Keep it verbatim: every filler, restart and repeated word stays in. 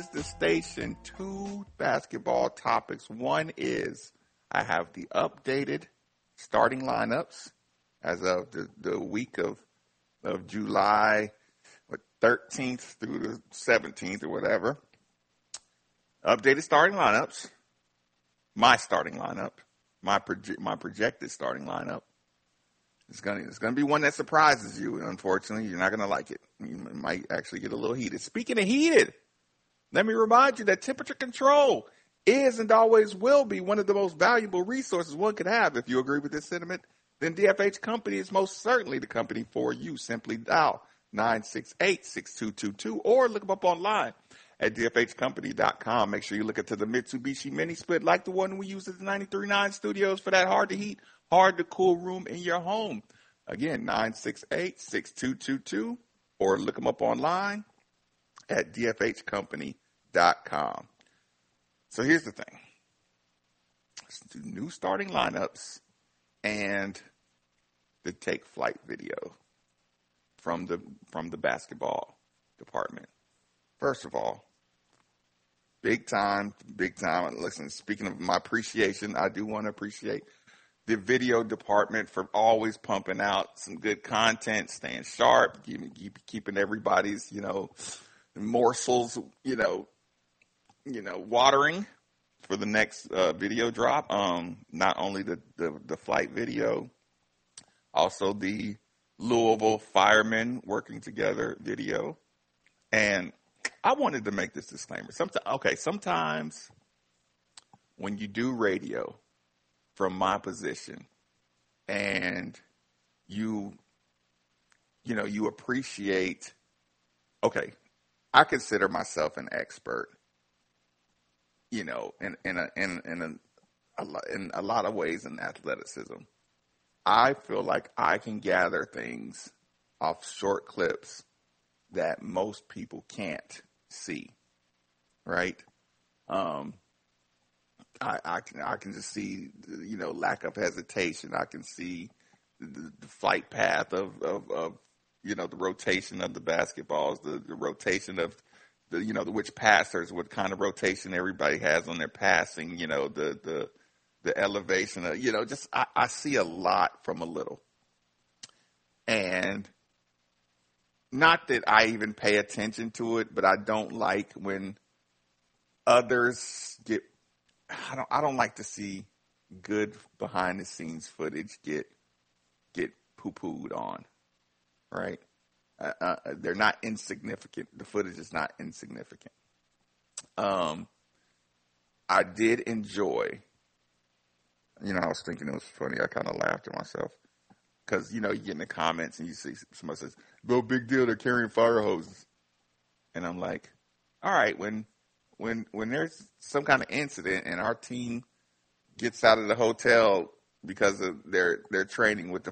the station, two basketball topics. One is I have the updated starting lineups as of the, the week of of July what, thirteenth through the seventeenth or whatever. Updated starting lineups. My starting lineup. My proje- my projected starting lineup. It's gonna it's gonna be one that surprises you. Unfortunately, you're not gonna like it. You might actually get a little heated. Speaking of heated, let me remind you that temperature control is and always will be one of the most valuable resources one could have. If you agree with this sentiment, then D F H Company is most certainly the company for you. Simply dial nine six eight, six two two two or look them up online at D F H company dot com. Make sure you look into the Mitsubishi Mini Split like the one we use at the ninety-three point nine studios for that hard to heat, hard to cool room in your home. Again, nine six eight, six two two two or look them up online at D F H company dot com. So here's the thing. Let's do new starting lineups and the take flight video from the from the basketball department. First of all, big time, big time. Listen, speaking of my appreciation, I do want to appreciate the video department for always pumping out some good content, staying sharp, keeping, keep, keeping everybody's, you know, morsels, you know, you know, watering for the next uh, video drop. Um, not only the, the, the flight video, also the Louisville firemen working together video. And I wanted to make this disclaimer. Sometimes, okay, sometimes when you do radio from my position and you, you know, you appreciate, okay, I consider myself an expert, you know, in, in a, in, in a, a lot, in a lot of ways in athleticism. I feel like I can gather things off short clips that most people can't see, right? Um, I, I can I can just see, you know, lack of hesitation. I can see the, the flight path of, of, of, you know, the rotation of the basketballs, the, the rotation of the, you know, the which passers, what kind of rotation everybody has on their passing, you know, the the the elevation of, you know, just I, I see a lot from a little. And not that I even pay attention to it, but I don't like when others get, I don't, I don't like to see good behind the scenes footage get, get poo-pooed on, right? Uh, uh, they're not insignificant. The footage is not insignificant. Um, I did enjoy, you know, I was thinking it was funny. I kind of laughed at myself. Because, you know, you get in the comments and you see somebody says, no big deal, they're carrying fire hoses. And I'm like, all right, when when when there's some kind of incident and our team gets out of the hotel because of their, their training with the